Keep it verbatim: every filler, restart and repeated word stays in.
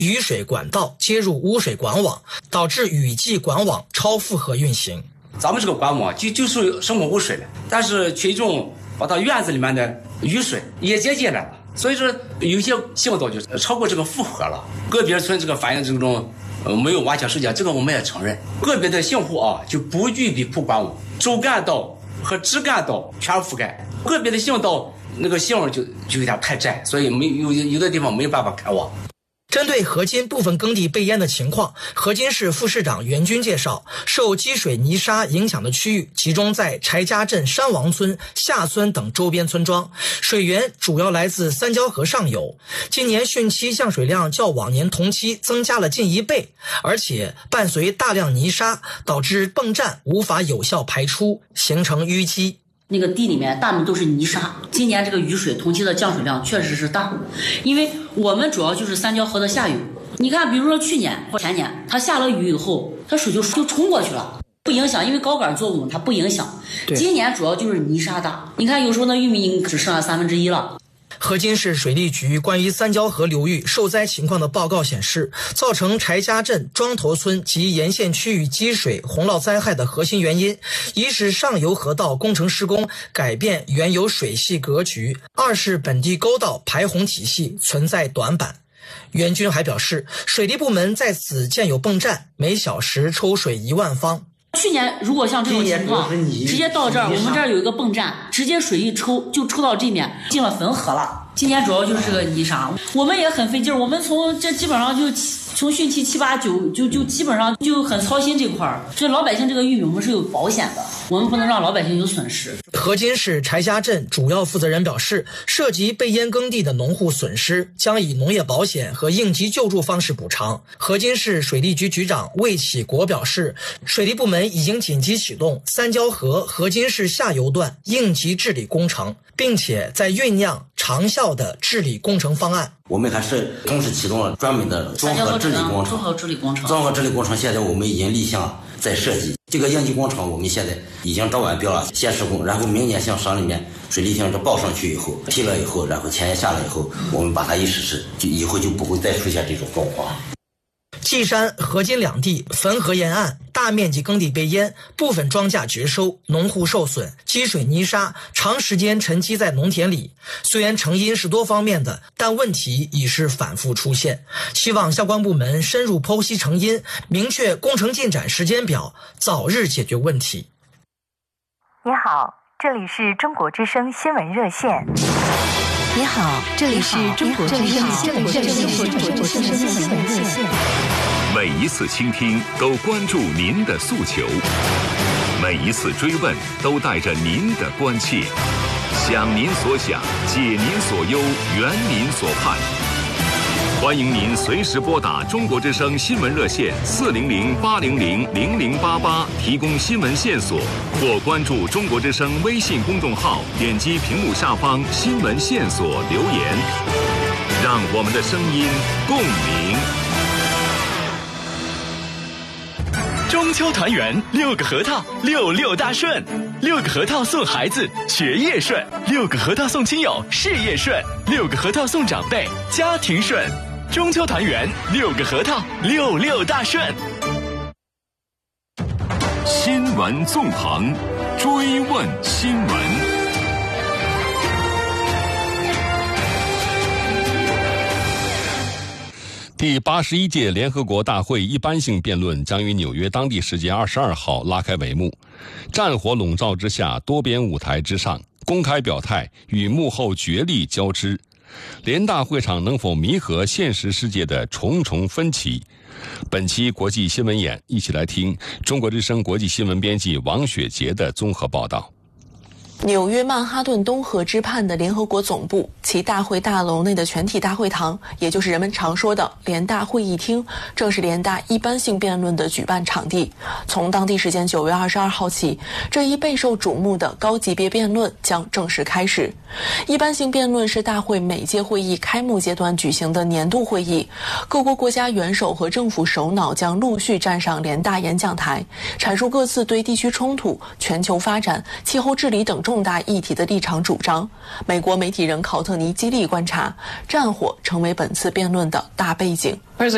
雨水管道接入污水管网，导致雨季管网超负荷运行。 咱们这个管网就就属于生活污水了，但是群众把它院子里面的雨水也接进来了，所以说有些巷道就超过这个负荷了。个别村这个反映这种呃没有完全实践，这个我们也承认。个别的姓户啊就不具备铺管网，主干道和支干道全覆盖，个别的姓道那个姓就就有点太窄，所以没有有的地方没有办法开网。 针对河津部分耕地被淹的情况，河津市副市长袁军介绍，受积水泥沙影响的区域集中在柴家镇山王村、下村等周边村庄，水源主要来自三交河上游。今年汛期降水量较往年同期增加了近一倍，而且伴随大量泥沙，导致泵站无法有效排出，形成淤积。 那个地里面大部分都是泥沙，今年这个雨水同期的降水量确实是大，因为我们主要就是三交河的下游。你看，比如说去年或前年，它下了雨以后，它水就就冲过去了，不影响，因为高杆作物它不影响。今年主要就是泥沙大，你看有时候那玉米只剩下三分之一了。 河津市水利局关于三交河流域受灾情况的报告显示，造成柴家镇、庄头村及沿线区域积水、洪涝灾害的核心原因，一是上游河道工程施工改变原有水系格局，二是本地沟道排洪体系存在短板。袁军还表示，水利部门在此建有泵站，每小时抽水一万方。 去年如果像这种情况，直接到这儿，我们这儿有一个泵站，直接水一抽就抽到这面，进了汾河了。今年主要就是这个泥沙，我们也很费劲儿，我们从这基本上就从汛期七八九就就基本上就很操心这块儿。所以老百姓这个玉米我们是有保险的，我们不能让老百姓有损失。 河津市柴家镇主要负责人表示，涉及被淹耕地的农户损失将以农业保险和应急救助方式补偿。河津市水利局局长魏启国表示，水利部门已经紧急启动三交河河津市下游段应急治理工程，并且在酝酿长效的治理工程方案。 我们还是同时启动了专门的综合治理工程。 综合治理工程， 综合治理工程现在我们已经立项在设计。这个应急工程我们现在已经招完标了，先施工，然后明年向省里面水利厅这报上去以后，批了以后，然后钱也下来以后，我们把它一实施，就以后就不会再出现这种状况。 稷山、河津两地汾河沿岸大面积耕地被淹，部分庄稼绝收，农户受损，积水泥沙长时间沉积在农田里。虽然成因是多方面的，但问题已是反复出现。希望相关部门深入剖析成因，明确工程进展时间表，早日解决问题。 你好，这里是中国之声新闻热线。 你好，这里是中国之声新闻热线。 每一次倾听都关注您的诉求，每一次追问都带着您的关切，想您所想，解您所忧，圆您所盼。欢迎您随时拨打中国之声新闻热线四零零八零零零零八八提供新闻线索，或关注中国之声微信公众号，点击屏幕下方新闻线索留言，让我们的声音共鸣。 中秋团圆，六个核桃，六六大顺。六个核桃送孩子，学业顺；六个核桃送亲友，事业顺；六个核桃送长辈，家庭顺。中秋团圆，六个核桃，六六大顺。 新闻纵横，追问新闻。第八十一届联合国大会一般性辩论将于纽约当地时间二十二号拉开帷幕。战火笼罩之下，多边舞台之上，公开表态与幕后角力交织。联大会场能否弥合现实世界的重重分歧？本期国际新闻眼，一起来听中国之声国际新闻编辑王雪杰的综合报道。 纽约曼哈顿东河之畔的联合国总部，其大会大楼内的全体大会堂，也就是人们常说的联大会议厅，正是联大一般性辩论的举办场地。从当地时间九月二十二号起，这一备受瞩目的高级别辩论将正式开始。一般性辩论是大会每届会议开幕阶段举行的年度会议，各国国家元首和政府首脑将陆续站上联大演讲台，阐述各自对地区冲突、全球发展、气候治理等重大议题的立场主张。美国媒体人考特尼激励观察，战火成为本次辩论的大背景。